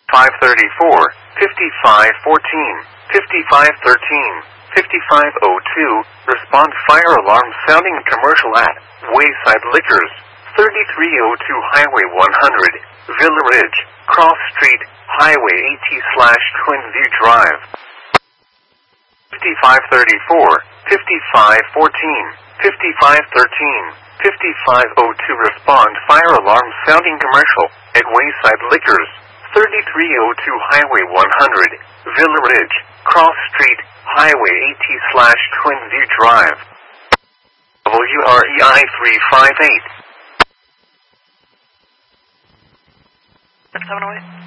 534, 5514, 5513, 5502, respond fire alarm sounding commercial at Wayside Liquors, 3302 Highway 100, Villa Ridge, Cross Street, Highway AT/Twin View Drive. 5534, 5514, 5513, 5502, respond fire alarm sounding commercial at Wayside Liquors, 3302 Highway 100, Villa Ridge, Cross Street, Highway AT/Twin View Drive. WREI 358. 708.